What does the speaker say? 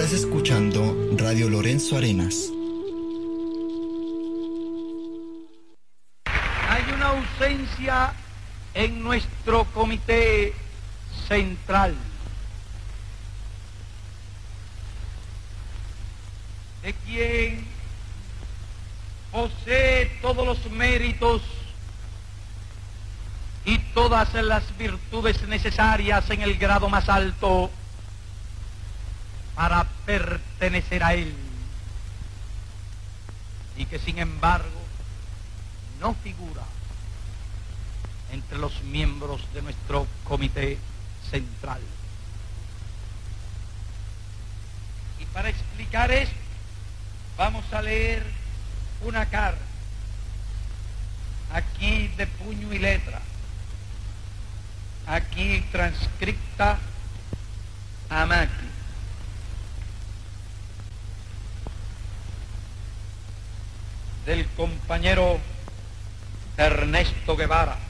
Estás escuchando Radio Lorenzo Arenas. Hay una ausencia en nuestro comité central de quien posee todos los méritos y todas las virtudes necesarias en el grado más alto para pertenecer a él, y que sin embargo no figura entre los miembros de nuestro comité central. Y para explicar esto, vamos a leer una carta, aquí de puño y letra, aquí transcripta a máquina. Del compañero Ernesto Guevara,